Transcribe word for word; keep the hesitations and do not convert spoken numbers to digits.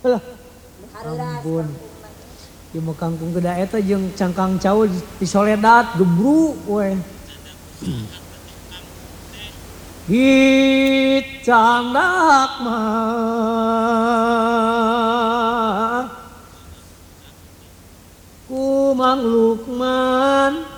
ampun di kangkung geda eta jeung cangkang cau di Soledad gebruk we di candak mah ku Mang Lukman